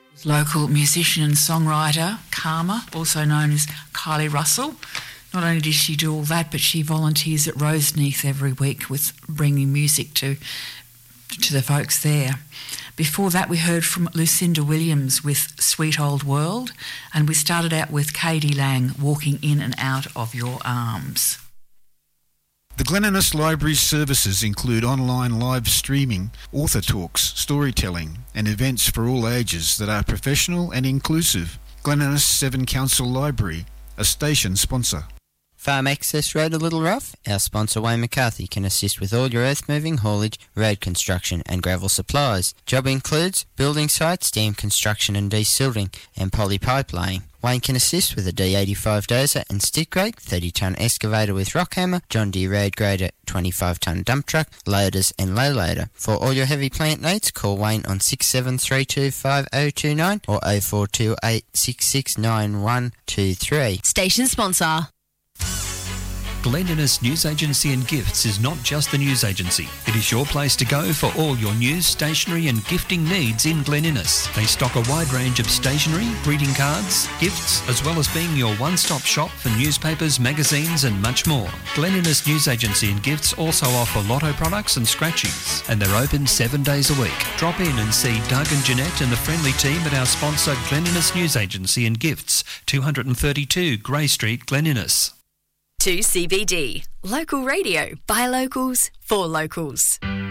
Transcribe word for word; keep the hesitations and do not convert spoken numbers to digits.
Local musician and songwriter Karma, also known as Kylie Russell. Not only does she do all that, but she volunteers at Roseneath every week with bringing music to to the folks there. Before that, we heard from Lucinda Williams with Sweet Old World, and we started out with Katie Lang, Walking In and Out of Your Arms. The Glen Innes Library's services include online live streaming, author talks, storytelling and events for all ages that are professional and inclusive. Glen Innes Seven Council Library, a station sponsor. Farm Access Road a Little Rough? Our sponsor Wayne McCarthy can assist with all your earth moving, haulage, road construction and gravel supplies. Job includes building sites, dam construction and desilting and poly pipe laying. Wayne can assist with a D eighty-five dozer and stick rake, thirty tonne excavator with rock hammer, John Deere road grader, twenty-five tonne dump truck, loaders and low loader. For all your heavy plant needs, call Wayne on six seven three two five oh two nine or oh four two eight six six nine one two three. Station sponsor. Glen Innes News Agency and Gifts is not just the news agency. It is your place to go for all your news, stationery and gifting needs in Glen Innes. They stock a wide range of stationery, greeting cards, gifts, as well as being your one-stop shop for newspapers, magazines and much more. Glen Innes News Agency and Gifts also offer lotto products and scratchies, and they're open seven days a week. Drop in and see Doug and Jeanette and the friendly team at our sponsor Glen Innes News Agency and Gifts, two thirty-two Grey Street, Glen Innes. two C B D. Local radio by locals for locals.